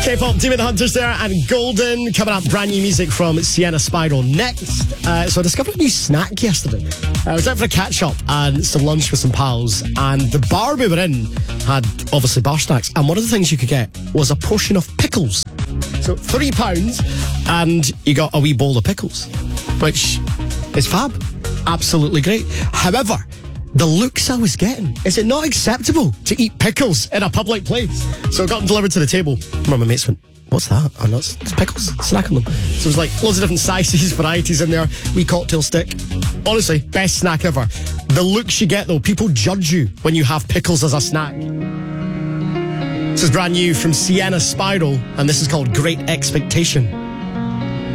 K-pop Team of the Hunters there, and Golden. Coming up, brand new music from Sienna Spiral next. So I discovered a new snack yesterday. I was out for a catch-up and some lunch with some pals, and the bar we were in had obviously bar snacks, and one of the things you could get was a portion of pickles. So £3 and you got a wee bowl of pickles, which is fab. Absolutely great. However, the looks I was getting, is it not acceptable to eat pickles in a public place? So I got them delivered to the table. My mates went, what's that? Oh no, it's pickles. Snack on them. So it was like loads of different sizes, varieties in there. Wee cocktail stick. Honestly, best snack ever. The looks you get though, people judge you when you have pickles as a snack. This is brand new from Sienna Spiral, and this is called Great Expectation.